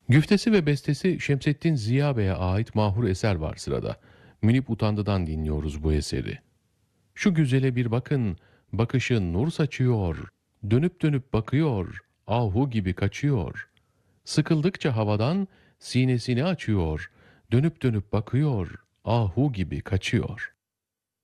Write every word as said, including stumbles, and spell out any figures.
Güftesi ve bestesi Şemsettin Ziya Bey'e ait mahur eser var sırada. Münip Utandı'dan dinliyoruz bu eseri. Şu güzele bir bakın, bakışı nur saçıyor. Dönüp dönüp bakıyor, ahu gibi kaçıyor. Sıkıldıkça havadan sinesini açıyor. Dönüp dönüp bakıyor, ahu gibi kaçıyor.